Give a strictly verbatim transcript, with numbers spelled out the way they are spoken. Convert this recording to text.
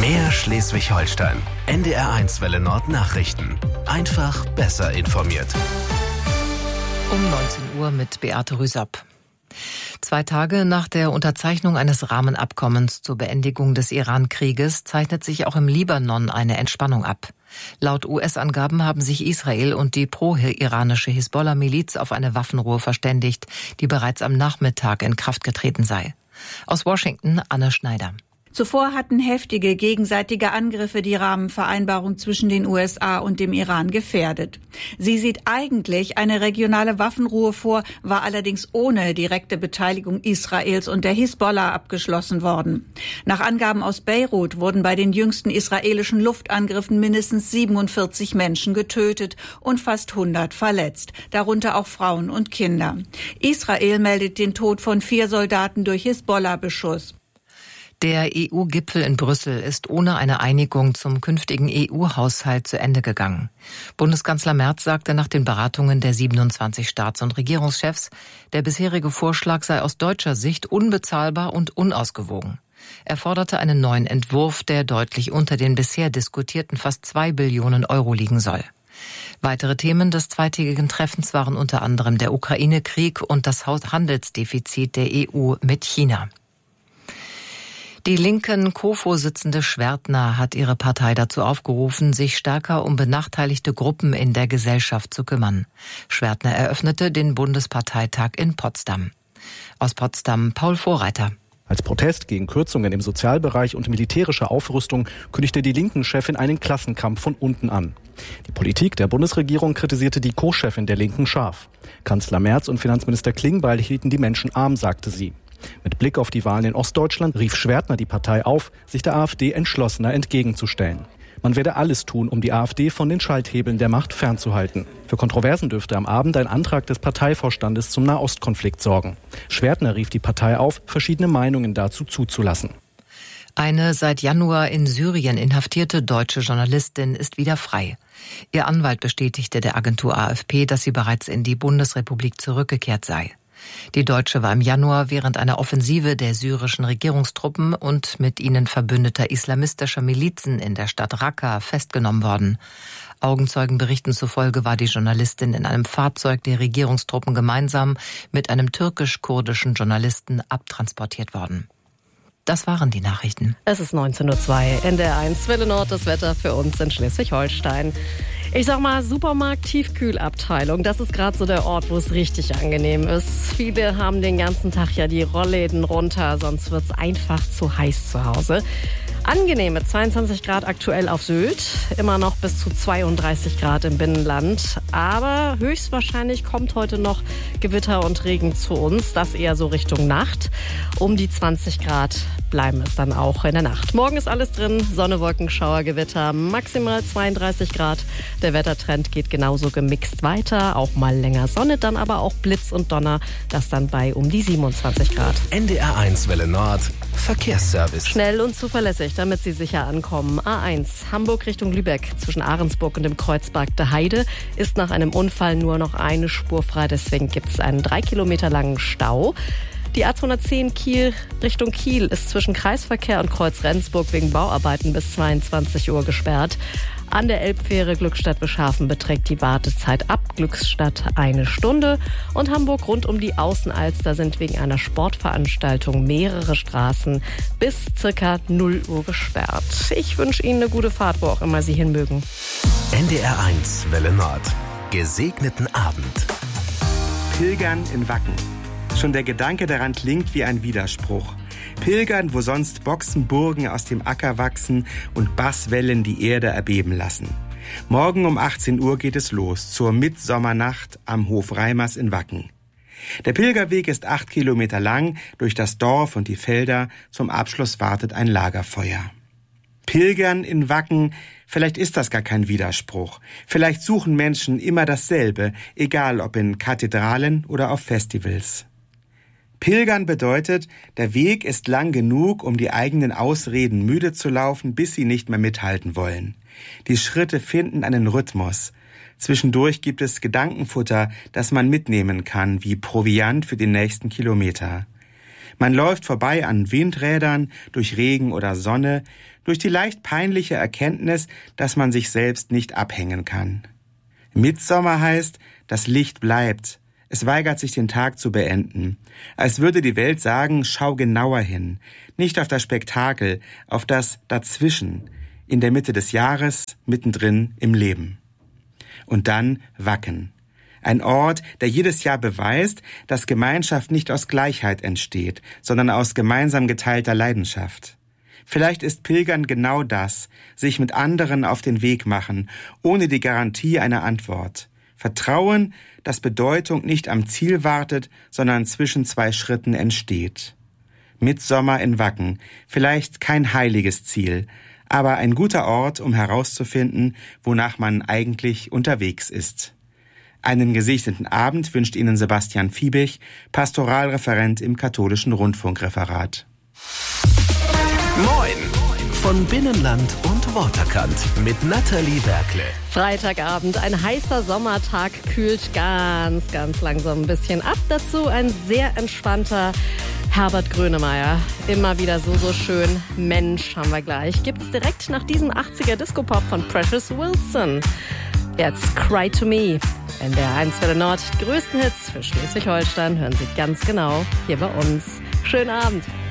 Mehr Schleswig-Holstein. N D R eins Welle Nord Nachrichten. Einfach besser informiert. Um neunzehn Uhr mit Beate Rüsop. Zwei Tage nach der Unterzeichnung eines Rahmenabkommens zur Beendigung des Iran-Krieges zeichnet sich auch im Libanon eine Entspannung ab. Laut U S-Angaben haben sich Israel und die pro-iranische Hisbollah-Miliz auf eine Waffenruhe verständigt, die bereits am Nachmittag in Kraft getreten sei. Aus Washington Anne Schneider. Zuvor hatten heftige gegenseitige Angriffe die Rahmenvereinbarung zwischen den U S A und dem Iran gefährdet. Sie sieht eigentlich eine regionale Waffenruhe vor, war allerdings ohne direkte Beteiligung Israels und der Hisbollah abgeschlossen worden. Nach Angaben aus Beirut wurden bei den jüngsten israelischen Luftangriffen mindestens siebenundvierzig Menschen getötet und fast hundert verletzt, darunter auch Frauen und Kinder. Israel meldet den Tod von vier Soldaten durch Hisbollah-Beschuss. Der E U-Gipfel in Brüssel ist ohne eine Einigung zum künftigen E U-Haushalt zu Ende gegangen. Bundeskanzler Merz sagte nach den Beratungen der siebenundzwanzig Staats- und Regierungschefs, der bisherige Vorschlag sei aus deutscher Sicht unbezahlbar und unausgewogen. Er forderte einen neuen Entwurf, der deutlich unter den bisher diskutierten fast zwei Billionen Euro liegen soll. Weitere Themen des zweitägigen Treffens waren unter anderem der Ukraine-Krieg und das Handelsdefizit der E U mit China. Die linken Co-Vorsitzende Schwertner hat ihre Partei dazu aufgerufen, sich stärker um benachteiligte Gruppen in der Gesellschaft zu kümmern. Schwertner eröffnete den Bundesparteitag in Potsdam. Aus Potsdam Paul Vorreiter. Als Protest gegen Kürzungen im Sozialbereich und militärische Aufrüstung kündigte die Linken-Chefin einen Klassenkampf von unten an. Die Politik der Bundesregierung kritisierte die Co-Chefin der Linken scharf. Kanzler Merz und Finanzminister Klingbeil hielten die Menschen arm, sagte sie. Mit Blick auf die Wahlen in Ostdeutschland rief Schwertner die Partei auf, sich der AfD entschlossener entgegenzustellen. Man werde alles tun, um die AfD von den Schalthebeln der Macht fernzuhalten. Für Kontroversen dürfte am Abend ein Antrag des Parteivorstandes zum Nahostkonflikt sorgen. Schwertner rief die Partei auf, verschiedene Meinungen dazu zuzulassen. Eine seit Januar in Syrien inhaftierte deutsche Journalistin ist wieder frei. Ihr Anwalt bestätigte der Agentur A F P, dass sie bereits in die Bundesrepublik zurückgekehrt sei. Die Deutsche war im Januar während einer Offensive der syrischen Regierungstruppen und mit ihnen verbündeter islamistischer Milizen in der Stadt Raqqa festgenommen worden. Augenzeugenberichten zufolge war die Journalistin in einem Fahrzeug der Regierungstruppen gemeinsam mit einem türkisch-kurdischen Journalisten abtransportiert worden. Das waren die Nachrichten. Es ist neunzehn Uhr zwei, N D R eins Welle Nord, das Wetter für uns in Schleswig-Holstein. Ich sag mal, Supermarkt-Tiefkühlabteilung, das ist gerade so der Ort, wo es richtig angenehm ist. Viele haben den ganzen Tag ja die Rollläden runter, sonst wird's einfach zu heiß zu Hause. Angenehme zweiundzwanzig Grad aktuell auf Sylt, immer noch bis zu zweiunddreißig Grad im Binnenland. Aber höchstwahrscheinlich kommt heute noch Gewitter und Regen zu uns, das eher so Richtung Nacht. Um die zwanzig Grad bleiben es dann auch in der Nacht. Morgen ist alles drin, Sonne, Wolken, Schauer, Gewitter, maximal zweiunddreißig Grad. Der Wettertrend geht genauso gemixt weiter, auch mal länger Sonne, dann aber auch Blitz und Donner, das dann bei um die siebenundzwanzig Grad. N D R eins Welle Nord, Verkehrsservice. Schnell und zuverlässig, damit Sie sicher ankommen. A eins, Hamburg Richtung Lübeck, zwischen Ahrensburg und dem Kreuzberg der Heide, ist nach einem Unfall nur noch eine Spur frei, deswegen gibt es einen drei Kilometer langen Stau. Die A zweihundertzehn Kiel Richtung Kiel ist zwischen Kreisverkehr und Kreuz Rendsburg wegen Bauarbeiten bis zweiundzwanzig Uhr gesperrt. An der Elbfähre Glückstadt-Beschafen beträgt die Wartezeit ab Glückstadt eine Stunde. Und Hamburg rund um die Außenalster sind wegen einer Sportveranstaltung mehrere Straßen bis circa null Uhr gesperrt. Ich wünsche Ihnen eine gute Fahrt, wo auch immer Sie hin mögen. N D R eins Welle Nord. Gesegneten Abend. Pilgern in Wacken. Schon der Gedanke daran klingt wie ein Widerspruch. Pilgern, wo sonst Boxenburgen aus dem Acker wachsen und Basswellen die Erde erbeben lassen. Morgen um achtzehn Uhr geht es los zur Mitsommernacht am Hof Reimers in Wacken. Der Pilgerweg ist acht Kilometer lang durch das Dorf und die Felder. Zum Abschluss wartet ein Lagerfeuer. Pilgern in Wacken, vielleicht ist das gar kein Widerspruch. Vielleicht suchen Menschen immer dasselbe, egal ob in Kathedralen oder auf Festivals. Pilgern bedeutet, der Weg ist lang genug, um die eigenen Ausreden müde zu laufen, bis sie nicht mehr mithalten wollen. Die Schritte finden einen Rhythmus. Zwischendurch gibt es Gedankenfutter, das man mitnehmen kann, wie Proviant für den nächsten Kilometer. Man läuft vorbei an Windrädern, durch Regen oder Sonne, durch die leicht peinliche Erkenntnis, dass man sich selbst nicht abhängen kann. Mittsommer heißt, das Licht bleibt. Es weigert sich, den Tag zu beenden. Als würde die Welt sagen, schau genauer hin. Nicht auf das Spektakel, auf das Dazwischen, in der Mitte des Jahres, mittendrin im Leben. Und dann Wacken. Ein Ort, der jedes Jahr beweist, dass Gemeinschaft nicht aus Gleichheit entsteht, sondern aus gemeinsam geteilter Leidenschaft. Vielleicht ist Pilgern genau das, sich mit anderen auf den Weg machen, ohne die Garantie einer Antwort. Vertrauen, dass Bedeutung nicht am Ziel wartet, sondern zwischen zwei Schritten entsteht. Mittsommer in Wacken, vielleicht kein heiliges Ziel, aber ein guter Ort, um herauszufinden, wonach man eigentlich unterwegs ist. Einen gesegneten Abend wünscht Ihnen Sebastian Fiebig, Pastoralreferent im Katholischen Rundfunkreferat. Moin von Binnenland und Waterkant mit Nathalie Berkle. Freitagabend, ein heißer Sommertag kühlt ganz, ganz langsam ein bisschen ab. Dazu ein sehr entspannter Herbert Grönemeyer. Immer wieder so, so schön. Mensch, haben wir gleich. Gibt's direkt nach diesem achtziger Disco-Pop von Precious Wilson. Jetzt Cry to Me. N D R eins Welle Nord. Die größten Hits für Schleswig-Holstein hören Sie ganz genau hier bei uns. Schönen Abend.